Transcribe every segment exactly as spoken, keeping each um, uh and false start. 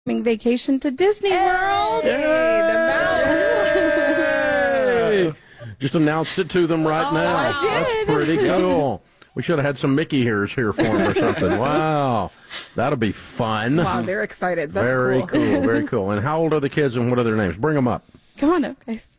vacation to Disney World. Yay! Just announced it to them right Oh, now. I did. That's pretty cool. We should have had some Mickey ears here for them or something. Wow. That'll be fun. Wow, they're excited. That's very cool. cool. Very cool. And how old are the kids and what are their names? Bring them up. Come on up, guys.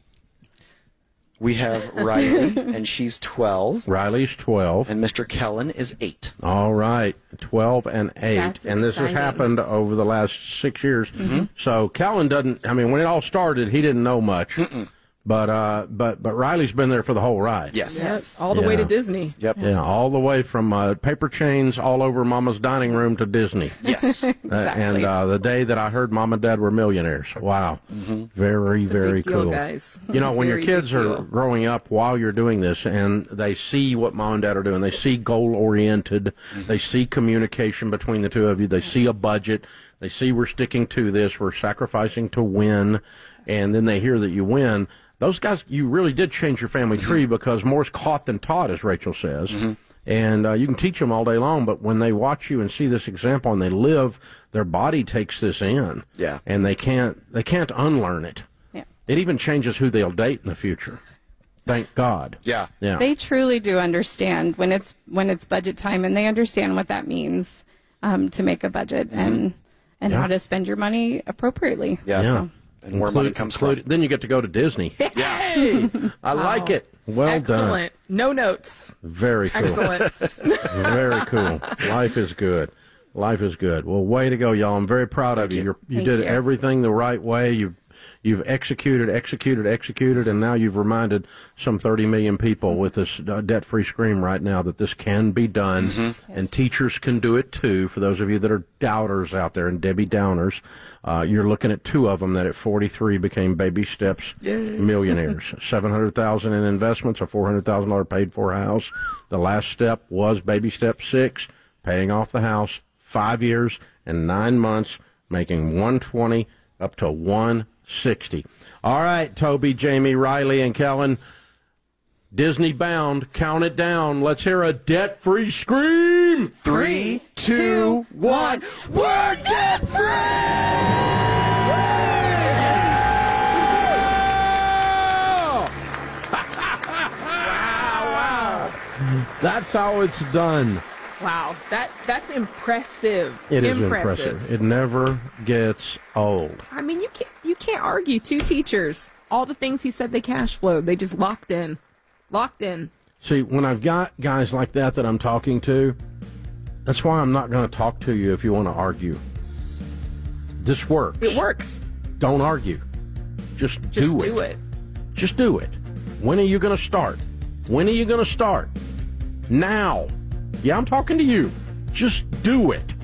We have Riley, and she's twelve. Riley's twelve. And Mister Kellen is eight. All right, twelve and eight. That's and this has exciting. happened over the last six years. Mm-hmm. So Kellen doesn't, I mean, when it all started, he didn't know much. Mm-mm. But uh, but but Riley's been there for the whole ride. Yes. Yes, all the way Yeah. to Disney. Yep. Yeah, all the way from uh, paper chains all over Mama's dining room to Disney. Yes. Uh, and uh, the day that I heard Mom and Dad were millionaires. Wow. Mm-hmm. Very, It's a very big deal, cool. guys. You know, when your Very kids big are deal. growing up while you're doing this and they see what Mom and Dad are doing, they see goal-oriented, mm-hmm. they see communication between the two of you, they see a budget, they see we're sticking to this, we're sacrificing to win, and then they hear that you win. Those guys, you really did change your family tree because more's caught than taught, as Rachel says. Mm-hmm. And uh, you can teach them all day long, but when they watch you and see this example and they live, their body takes this in. Yeah. And they can't they can't unlearn it. Yeah. It even changes who they'll date in the future. Thank God. Yeah. Yeah. They truly do understand when it's when it's budget time, and they understand what that means um, to make a budget mm-hmm. and and Yeah. how to spend your money appropriately. Yeah. Yeah. So, And where Include- money comes include- from. Then you get to go to Disney. Hey! I like it. Well Excellent. done. No notes. Very cool. Excellent. Very cool. Life is good. Life is good. Well, way to go, y'all. I'm very proud of you. you. You're, you Thank did you. everything the right way. You You've executed, executed, executed, and now you've reminded some thirty million people with this uh, debt-free scream right now that this can be done, mm-hmm. and teachers can do it too. For those of you that are doubters out there and Debbie Downers, uh, you're looking at two of them that at forty-three became baby steps Yay. millionaires. seven hundred thousand dollars in investments, a four hundred thousand dollars paid-for house. The last step was baby step six, paying off the house, five years and nine months, making one hundred twenty up to one sixty. All right, Toby, Jamie, Riley, and Kellen, Disney bound. Count it down. Let's hear a debt-free scream. Three, two, one. We're debt That's how it's done. Wow, that that's impressive. It is impressive. impressive. It never gets old. I mean, you can't you can't argue. Two teachers, all the things he said they cash flowed, they just locked in, locked in. See, when I've got guys like that that I'm talking to, that's why I'm not going to talk to you if you want to argue. This works. It works. Don't argue. Just, Just do, do it. it. Just do it. When are you going to start? When are you going to start? Now. Yeah, I'm talking to you. Just do it.